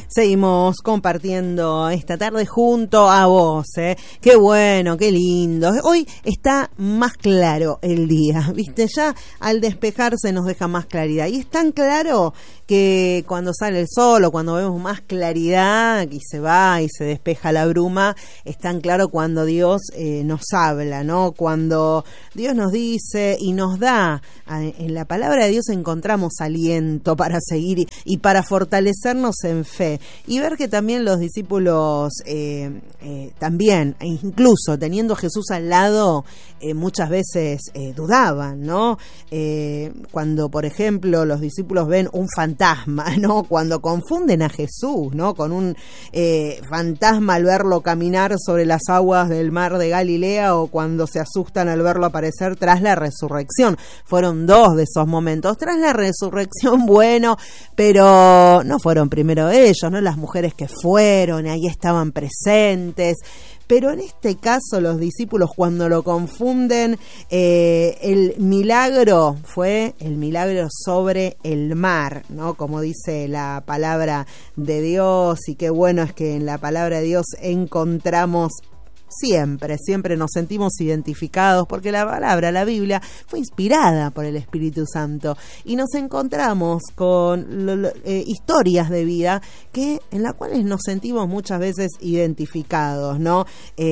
Seguimos compartiendo esta tarde junto a vos, Qué bueno, qué lindo. Hoy está más claro el día, ¿viste? Ya al despejarse nos deja más claridad. Y es tan claro que cuando sale el sol o cuando vemos más claridad y se va y se despeja la bruma, es tan claro cuando Dios nos habla, ¿no? Cuando Dios nos dice y nos da, en la palabra de Dios encontramos aliento para seguir y para fortalecernos en fe. Y ver que también los discípulos, también, incluso teniendo a Jesús al lado, muchas veces dudaban, ¿no? Cuando, por ejemplo, los discípulos ven un fantasma, ¿no? Cuando confunden a Jesús, ¿no? Con un fantasma al verlo caminar sobre las aguas del mar de Galilea, o cuando se asustan al verlo aparecer tras la resurrección. Fueron dos de esos momentos. Tras la resurrección, bueno, pero no fueron primero ellos, ¿no? Las mujeres que fueron, ahí estaban presentes. Pero en este caso los discípulos, cuando lo confunden, el milagro fue el milagro sobre el mar, ¿no? Como dice la palabra de Dios, y qué bueno es que en la palabra de Dios encontramos siempre nos sentimos identificados, porque la palabra, la Biblia, fue inspirada por el Espíritu Santo, y nos encontramos con historias de vida en las cuales nos sentimos muchas veces identificados, ¿no?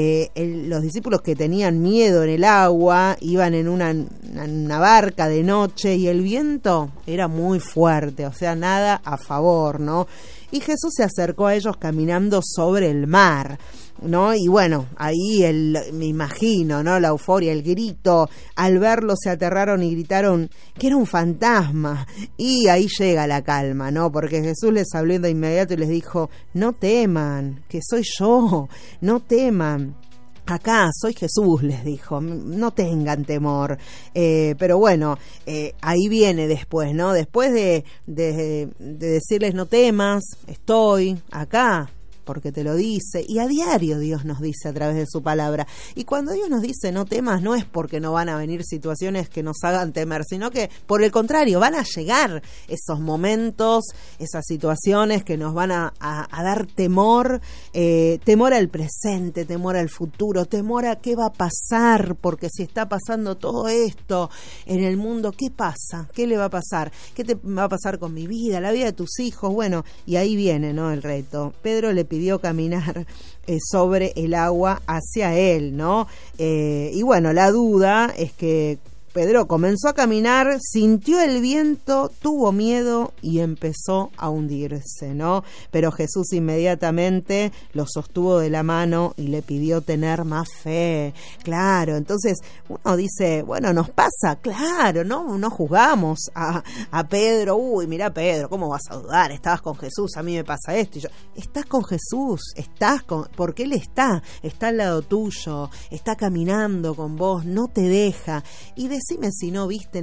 Los discípulos que tenían miedo en el agua, iban en una barca de noche y el viento era muy fuerte, o sea, nada a favor, ¿no? Y Jesús se acercó a ellos caminando sobre el mar, ¿no? Y bueno, ahí me imagino, ¿no? La euforia, el grito, al verlo se aterraron y gritaron que era un fantasma, y ahí llega la calma, ¿no? Porque Jesús les habló de inmediato y les dijo: no teman, que soy yo, no teman. Acá soy Jesús, les dijo, no tengan temor. Pero bueno, ahí viene después, ¿no? Después de decirles no temas, estoy acá, porque te lo dice, y a diario Dios nos dice a través de su palabra. Y cuando Dios nos dice no temas, no es porque no van a venir situaciones que nos hagan temer, sino que por el contrario, van a llegar esos momentos, esas situaciones que nos van a dar temor, temor al presente, temor al futuro, temor a qué va a pasar, porque si está pasando todo esto en el mundo, ¿qué pasa? ¿Qué le va a pasar? ¿Qué te va a pasar con mi vida, la vida de tus hijos? Bueno, y ahí viene, ¿no? El reto. Pedro le pidió caminar sobre el agua hacia él, ¿no? Y bueno, la duda es que Pedro comenzó a caminar, sintió el viento, tuvo miedo y empezó a hundirse, ¿no? Pero Jesús inmediatamente lo sostuvo de la mano y le pidió tener más fe. Claro, entonces uno dice, bueno, nos pasa, claro, no juzgamos a Pedro. Uy, mira Pedro, ¿cómo vas a dudar? Estabas con Jesús, a mí me pasa esto. Y yo, estás con Jesús, porque Él está al lado tuyo, está caminando con vos, no te deja. Y decime si no viste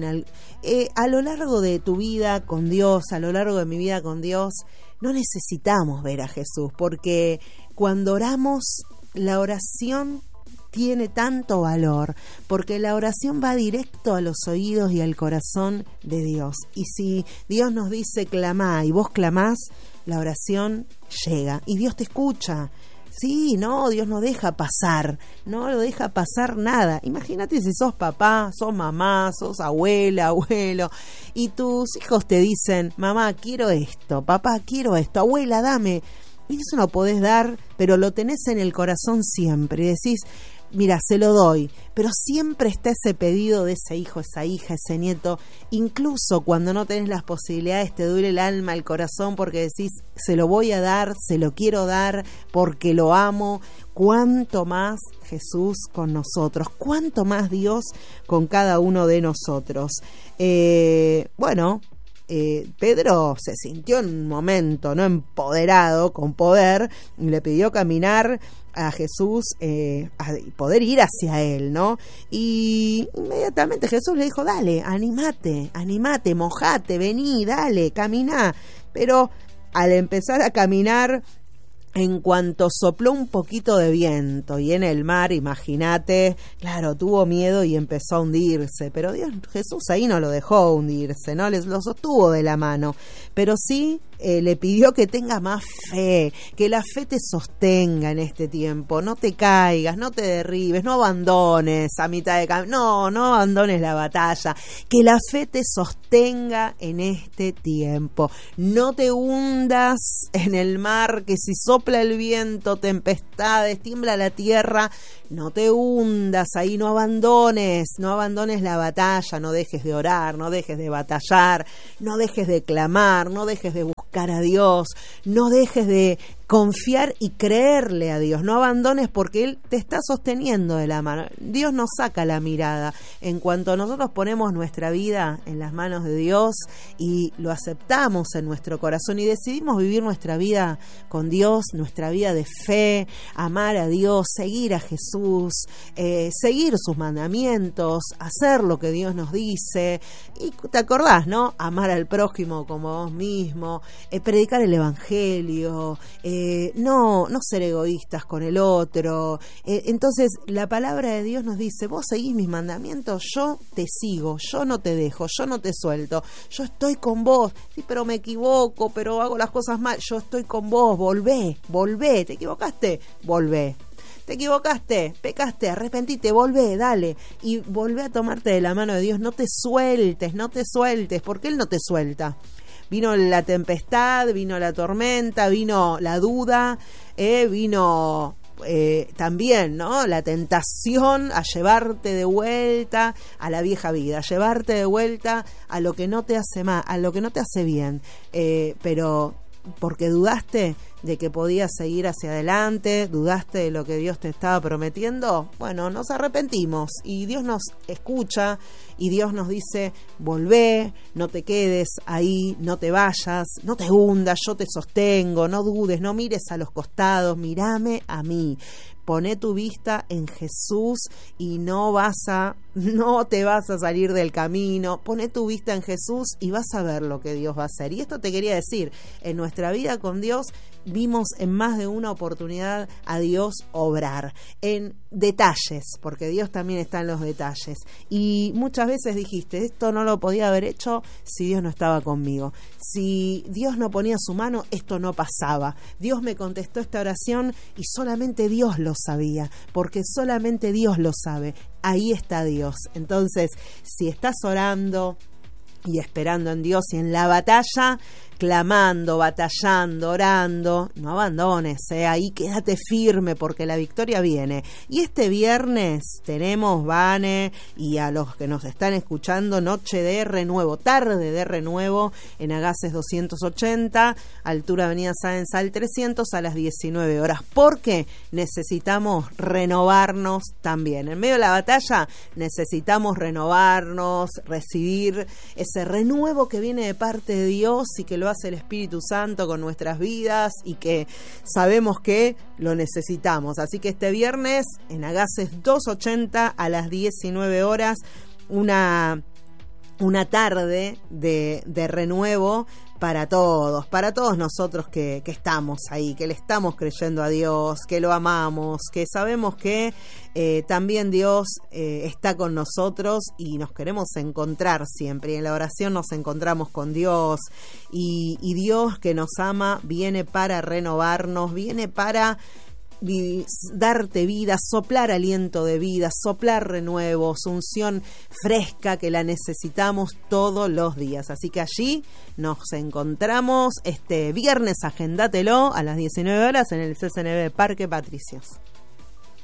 a lo largo de tu vida con Dios, a lo largo de mi vida con Dios, no necesitamos ver a Jesús, porque cuando oramos, la oración tiene tanto valor, porque la oración va directo a los oídos y al corazón de Dios. Y si Dios nos dice clamá y vos clamás, la oración llega y Dios te escucha. Sí, no, Dios no deja pasar, no lo deja pasar nada. Imagínate si sos papá, sos mamá, sos abuela, abuelo, y tus hijos te dicen, mamá, quiero esto, papá, quiero esto, abuela, dame. Y eso no podés dar, pero lo tenés en el corazón siempre. Y decís, mira, se lo doy, pero siempre está ese pedido de ese hijo, esa hija, ese nieto. Incluso cuando no tenés las posibilidades, te duele el alma, el corazón, porque decís, se lo voy a dar, se lo quiero dar, porque lo amo. Cuánto más Jesús con nosotros, cuánto más Dios con cada uno de nosotros. Bueno, Pedro se sintió en un momento, ¿no?, empoderado, con poder, y le pidió caminar a Jesús, a poder ir hacia él, ¿no? Y inmediatamente Jesús le dijo, dale, animate, mojate, vení, dale, caminá. Pero al empezar a caminar, en cuanto sopló un poquito de viento y en el mar, imagínate, claro, tuvo miedo y empezó a hundirse, pero Jesús ahí no lo dejó hundirse, ¿no? Lo sostuvo de la mano, pero sí le pidió que tenga más fe, que la fe te sostenga en este tiempo, no te caigas, no te derribes, no abandones a mitad de camino, no abandones la batalla, que la fe te sostenga en este tiempo, no te hundas en el mar, que si sopla el viento, tempestades, tiembla la tierra, no te hundas ahí, no abandones la batalla, no dejes de orar, no dejes de batallar, no dejes de clamar, no dejes de buscar a Dios, no dejes de confiar y creerle a Dios, no abandones porque Él te está sosteniendo de la mano. Dios nos saca la mirada. En cuanto nosotros ponemos nuestra vida en las manos de Dios y lo aceptamos en nuestro corazón y decidimos vivir nuestra vida con Dios, nuestra vida de fe, amar a Dios, seguir a Jesús, seguir sus mandamientos, hacer lo que Dios nos dice, y te acordás, ¿no? Amar al prójimo como vos mismo, predicar el Evangelio, no ser egoístas con el otro. Entonces la palabra de Dios nos dice: vos seguís mis mandamientos, yo te sigo, yo no te dejo, yo no te suelto, yo estoy con vos. Sí, pero me equivoco, pero hago las cosas mal, yo estoy con vos, volvé, ¿te equivocaste? Volvé. Te equivocaste, pecaste, arrepentite, volvé, dale, y volvé a tomarte de la mano de Dios. No te sueltes, porque Él no te suelta. Vino la tempestad, vino la tormenta, vino la duda, vino también, ¿no?, la tentación a llevarte de vuelta a la vieja vida, a llevarte de vuelta a lo que no te hace mal, a lo que no te hace bien, pero porque dudaste de que podías seguir hacia adelante, dudaste de lo que Dios te estaba prometiendo, bueno, nos arrepentimos y Dios nos escucha y Dios nos dice: volvé, no te quedes ahí, no te vayas, no te hundas, yo te sostengo, no dudes, no mires a los costados, mírame a mí. Poné tu vista en Jesús y no te vas a salir del camino. Poné tu vista en Jesús y vas a ver lo que Dios va a hacer. Y esto te quería decir, en nuestra vida con Dios vimos en más de una oportunidad a Dios obrar en detalles, porque Dios también está en los detalles. Y muchas veces dijiste: esto no lo podía haber hecho si Dios no estaba conmigo. Si Dios no ponía su mano, esto no pasaba. Dios me contestó esta oración y solamente Dios lo sabía, porque solamente Dios lo sabe. Ahí está Dios. Entonces, si estás orando y esperando en Dios y en la batalla, clamando, batallando, orando, no abandones, ahí quédate firme porque la victoria viene. Y este viernes tenemos, Vane, y a los que nos están escuchando, noche de renuevo, tarde de renuevo en Agaces 280, altura Avenida Sáenz al 300 a las 19 horas, porque necesitamos renovarnos también. En medio de la batalla necesitamos renovarnos, recibir ese renuevo que viene de parte de Dios y que lo hace el Espíritu Santo con nuestras vidas y que sabemos que lo necesitamos. Así que este viernes en Agaces 280 a las 19 horas, una tarde de renuevo para todos nosotros que estamos ahí, que le estamos creyendo a Dios, que lo amamos, que sabemos que también Dios está con nosotros y nos queremos encontrar siempre. Y en la oración nos encontramos con Dios y Dios, que nos ama, viene para renovarnos, viene para darte vida, soplar aliento de vida, soplar renuevo, unción fresca que la necesitamos todos los días. Así que allí nos encontramos este viernes, agéndatelo a las 19 horas en el CCNB Parque Patricios.